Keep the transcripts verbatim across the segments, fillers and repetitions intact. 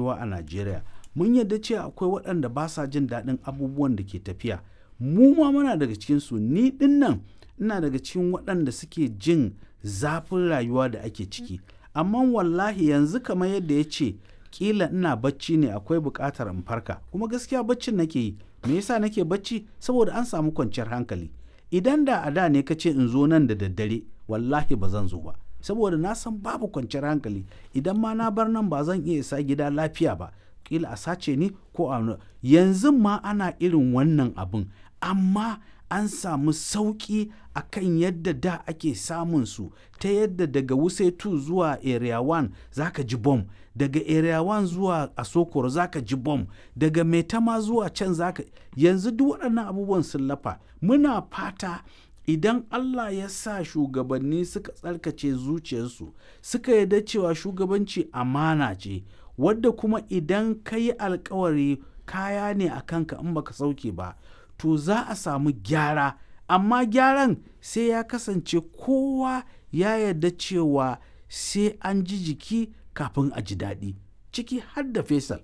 rayuwa a Najeriya mun yadda cewa akwai waɗanda ba sa jin daɗin abubuwan da ke tafiya. Mu ma muna daga cikinsu, ni ɗin nan ina daga cikin waɗanda suke jin zafin rayuwa da ake ciki. Amma wallahi yanzu kamar yadda ya ce ƙila ina bacci ne akwai buƙatar in farka, kuma gaskiya baccin nake yi. Me yasa nake bacci? Saboda an samu kwanciyar hankali. Idan da a da ne ka ce in zo nan da daddare, wallahi ba zan zo ba. Saboda na san babu kwanciyar hankali. Idan ma na bar nan ba zan iya isa gida lafiya ba. Ƙila a sace ni ko a yanzu ma ana irin wannan abin. Amma an samu sauƙi a kan yadda da ake samun su, ta yadda daga Wuse two zuwa Area one za ka ji bom, daga Area one zuwa Asokoro za ka ji bom, daga Maitama zuwa can za ka yanzu duk waɗannan abubuwan sun lafa. Muna fata idan Allah ya sa shugabanni suka tsarkace zuciyarsu, suka yarda cewa shugabanci amana ce, wadda kuma idan ka yi alkawari kaya ne a kanka in baka sauke ba, to za a samu gyara. Amma gyaran sai ya kasance kowa ya yarda cewa sai an ji jiki kafin a ji daɗi, ciki har da Faisal.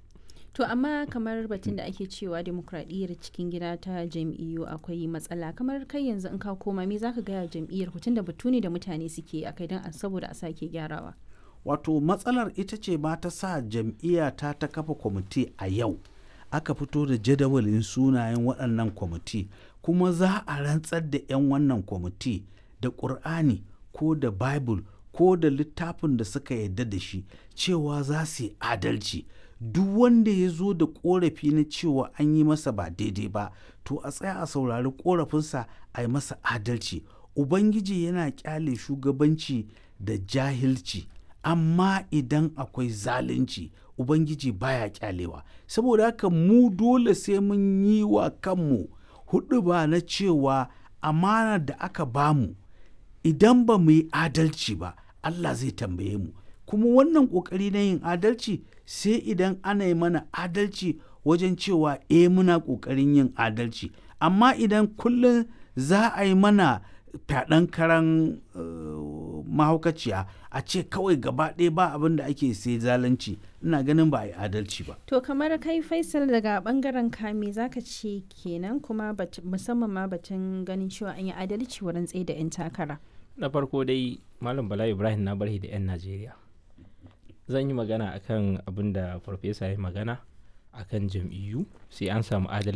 To amma kamar batun da ake cewa demokradiyyar cikin gida ta jam'iyyu akwai matsala, kamar kai yanzu in ka koma me zaka gaya jam'iyyar ku, tunda batu ne da mutane suke akai don saboda a sake gyarawa? Wato matsalar ita ce ba ta sa jam'iyya ta ta kafa kwamiti a yau, aka fito da jadawalin sunayen waɗannan kwamiti, kuma za a rantsar da 'yan wannan kwamiti da ƙur'ani ko da bible ko da littafin da suka yarda da shi cewa za su yi adalci. Duk wanda ya zo da ƙorafi na cewa an yi masa ba daidai ba, to a tsaya a saurari ƙorafinsa a yi masa adalci. Ubangiji yana ƙyale shugabanci da jahilci, amma idan akwai zalunci Ubangiji baya ƙyalewa. Saboda haka mu dole sai mun yi wa kanmu huɗuba na cewa amanar da aka bamu idan ba mu yi adalci ba Allah zai tambaye mu. Kuma wannan ƙoƙari na yin adalci sai idan ana yi mana adalci wajen cewa eh muna ƙoƙarin yin adalci. Amma idan kullum za a yi mana fyaɗen karan uh, mahaukaciya a ce kawai gaba ɗaya ba abin da ake sai zalunci, ina ganin ba a yi adalci ba. To kamar kai Faisal daga ɓangaren kame za ka ce kenan, kuma musamman ma batun ganin cewa an yi adalci wurin tsaye da 'yan takara? Na farko dai Malam Bala Ibrahim na barhi da 'yan Najeriya. Zan yi magana akan abin da Farfesa ya magana akan jam'iyyu sai an samu adalci.